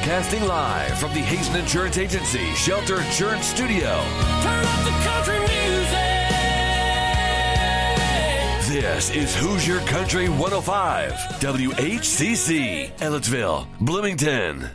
Broadcasting live from the Hazen Insurance Agency Shelter Insurance Studio. Turn up the country music. This is Hoosier Country 105, WHCC, Ellettsville, Bloomington.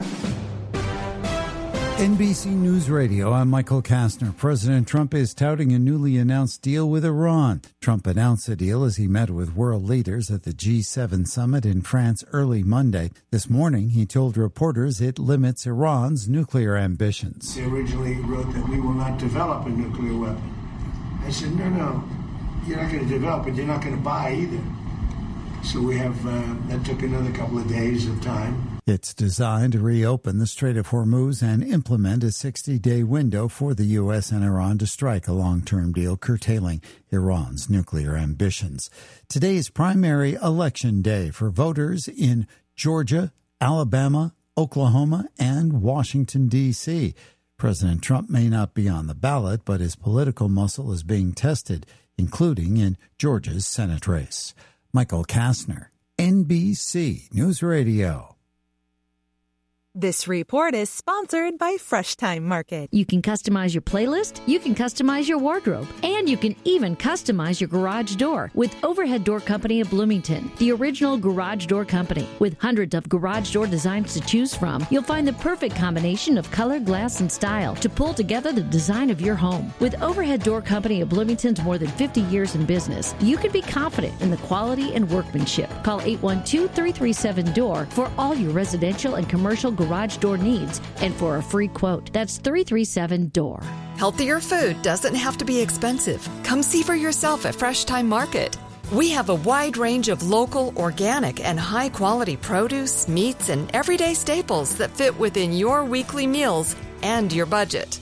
NBC News Radio, I'm Michael Kastner. President Trump is touting a newly announced deal with Iran. Trump announced the deal as he met with world leaders at the G7 summit in France early Monday. This morning, he told reporters it limits Iran's nuclear ambitions. They originally wrote that we will not develop a nuclear weapon. I said, no, you're not going to develop it, you're not going to buy either. So we have, that took another couple of days of time. It's designed to reopen the Strait of Hormuz and implement a 60-day window for the U.S. and Iran to strike a long-term deal curtailing Iran's nuclear ambitions. Today is primary election day for voters in Georgia, Alabama, Oklahoma, and Washington, D.C. President Trump may not be on the ballot, but his political muscle is being tested, including in Georgia's Senate race. Michael Kastner, NBC News Radio. This report is sponsored by Fresh Time Market. You can customize your playlist, you can customize your wardrobe, and you can even customize your garage door with Overhead Door Company of Bloomington, the original garage door company. With hundreds of garage door designs to choose from, you'll find the perfect combination of color, glass, and style to pull together the design of your home. With Overhead Door Company of Bloomington's more than 50 years in business, you can be confident in the quality and workmanship. Call 812-337-DOOR for all your residential and commercial garage door needs and for a free quote. That's 337-DOOR. Healthier food doesn't have to be expensive. Come see for yourself at Fresh Time Market. We have a wide range of local, organic, and high-quality produce, meats, and everyday staples that fit within your weekly meals and your budget.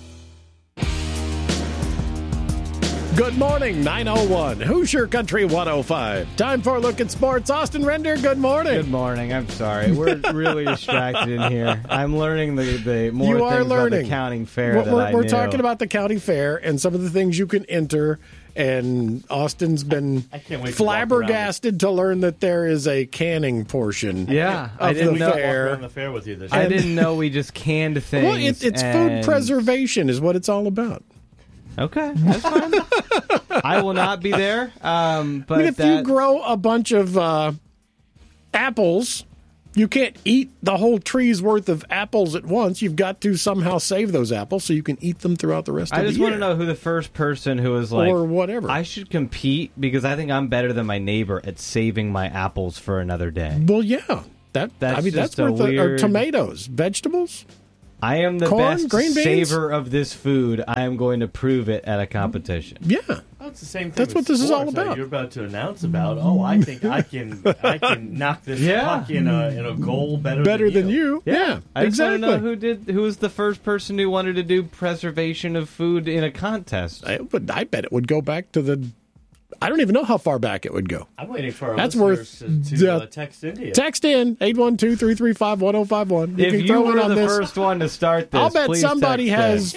Good morning, 9:01, Hoosier Country 105. Time for a look at sports. Austin Render, good morning. Good morning. I'm sorry. We're really distracted in here. I'm learning the more things about the county fair We're talking about the county fair and some of the things you can enter. And Austin's been flabbergasted to learn that there is a canning portion. Yeah, I didn't know. On the fair with you this I didn't know we just canned things. Well, it's food preservation is what it's all about. Okay, that's fine. I will not be there. But if you grow a bunch of apples, you can't eat the whole tree's worth of apples at once. You've got to somehow save those apples so you can eat them throughout the rest of the year. I just want to know who the first person who was like, or whatever. I should compete because I think I'm better than my neighbor at saving my apples for another day. Well, yeah. That's worth or tomatoes, vegetables. I am the corn, best green beans? saver of this food. I am going to prove it at a competition. Yeah. Well, it's the same thing. That's what this is all about. You're about to announce about. Oh, I think I can knock this puck in a goal better than you. Yeah, I exactly. just want to know who was the first person who wanted to do preservation of food in a contest. I bet it would go back to the. I don't even know how far back it would go. I'm waiting for our That's listeners worth to text India. Text in 812-335-1051. If you were the first one to start this, I'll bet somebody has.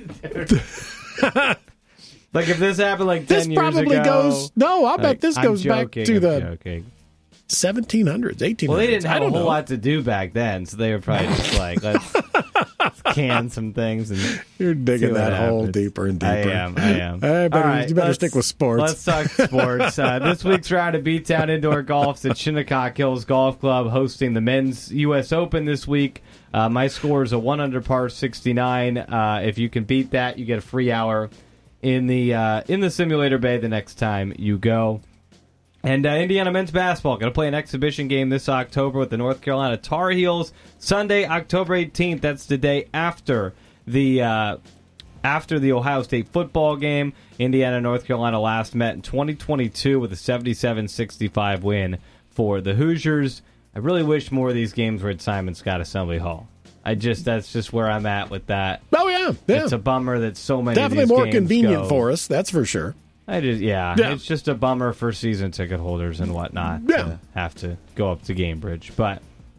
Like if this happened like 10 years ago. This probably goes. No, I'll bet this goes back to the 1700s, 1800s. Well, they didn't have a whole lot to do back then, so they were probably just like, let's can some things. And you're digging that hole deeper and deeper. I am. You better stick with sports. Let's talk sports. This week's round of B-Town Indoor Golf's at Shinnecock Hills Golf Club hosting the Men's U.S. Open this week. My score is a 1 under par 69. If you can beat that, you get a free hour in the simulator bay the next time you go. And Indiana men's basketball going to play an exhibition game this October with the North Carolina Tar Heels. Sunday, October 18th. That's the day after the Ohio State football game. Indiana and North Carolina last met in 2022 with a 77-65 win for the Hoosiers. I really wish more of these games were at Simon Scott Assembly Hall. That's just where I'm at with that. Oh yeah. It's a bummer that so many definitely of these more games convenient go. for us. That's for sure. It's just a bummer for season ticket holders and whatnot to have to go up to Gamebridge. But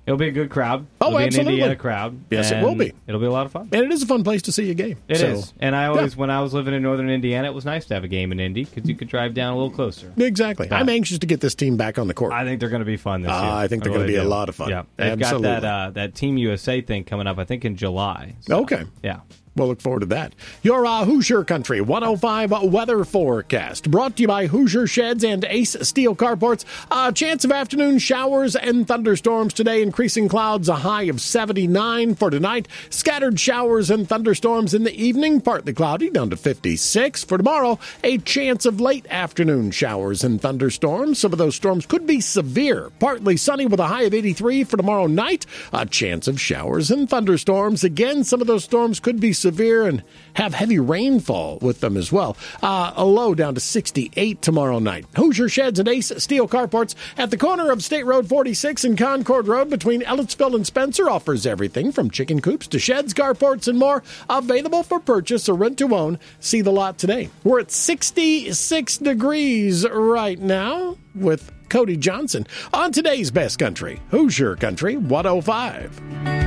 It'll be a good crowd. Oh, It'll be absolutely. an Indiana crowd. Yes, it will be. It'll be a lot of fun. And it is a fun place to see a game. It is. And I always, when I was living in northern Indiana, it was nice to have a game in Indy because you could drive down a little closer. Exactly. Yeah. I'm anxious to get this team back on the court. I think they're going to be fun this year. I think they're going to be a lot of fun. Yeah. They've Absolutely. got that Team USA thing coming up, I think, in July. So, okay. Yeah. We'll look forward to that. Your Hoosier Country 105 weather forecast brought to you by Hoosier Sheds and Ace Steel Carports. A chance of afternoon showers and thunderstorms today, increasing clouds, a high of 79 for tonight. Scattered showers and thunderstorms in the evening, partly cloudy, down to 56. For tomorrow, a chance of late afternoon showers and thunderstorms. Some of those storms could be severe. Partly sunny with a high of 83 for tomorrow night. A chance of showers and thunderstorms. Again, some of those storms could be severe and have heavy rainfall with them as well. A low down to 68 tomorrow night. Hoosier Sheds and Ace Steel Carports at the corner of State Road 46 and Concord Road between Ellettsville and Spencer offers everything from chicken coops to sheds, carports, and more. Available for purchase or rent to own. See the lot today. We're at 66 degrees right now with Cody Johnson on today's Best Country, Hoosier Country 105.